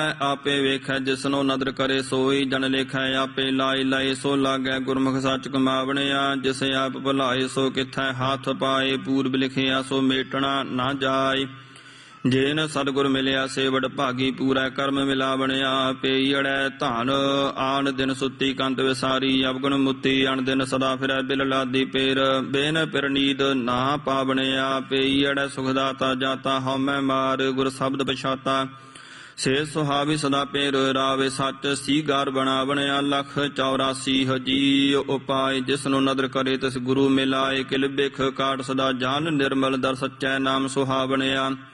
ਆਪੇ ਵੇਖੈ ਜਿਸਨੋ ਨਦਰ ਕਰੇ ਸੋਈ, ਜਨ ਲੇਖੈ ਆਪੇ ਲਾਈ ਲਾਈ ਸੋ ਲਾਗੈ, ਗੁਰਮੁਖ ਸੱਚ ਕਮਾਵਣਿਆ ਜਿਸ ਆਪ ਭੁਲਾਏ ਸੋ ਕਿਥੈ ਹੱਥ ਪਾਏ, ਪੂਰਬ ਲਿਖਿਆ ਸੋ ਮੇਟਣਾ ਨਾ ਜਾਏ। ਜੇਨ ਸਤਿਗੁਰ ਮਿਲਿਆ ਸੇ ਵਡ ਭਾਗੀ, ਪੂਰਾ ਕਰਮ ਮਿਲਾਵਣਿਆ ਪੇਈੜੈ ਧਨ, ਆਨ ਦਿਨ ਸੁੱਤੀ ਕੰਤ ਵਿਸਾਰੀ, ਅਵਗੁਣ ਮੁੱਤੀ ਅਣ ਦਿਨ ਸਦਾ ਫਿਰੈ ਬਿਲ ਲਾਦੀ ਪੇਰ, ਬੇਨ ਪਿਰਨੀਦ ਨਾ ਪਾਵਣਿਆ ਪੇਈੜੈ ਸੁਖਦਾਤਾ ਜਾਤਾ, ਹਉਮੈ ਮਾਰ ਗੁਰ ਸ਼ਬਦ ਪਛਾਤਾ, ਸੇ ਸੁਹਾਵੀ ਸਦਾ ਪੇਰ ਰਾਵੇ, ਸੱਚ ਸੀਗਾਰ ਬਣਾਵਣਿਆ ਲਖ 84 ਜੀ ਉਪਾਏ, ਜਿਸਨੂੰ ਨਦਰ ਕਰੇ ਤਿਸ ਗੁਰੂ ਮਿਲਾਏ, ਕਿਲ ਬਿਖ ਕਾਟ ਸਦਾ ਜਾਨ ਨਿਰਮਲ, ਦਰ ਸੱਚੈ ਨਾਮ ਸੁਹਾਵਣਿਆ।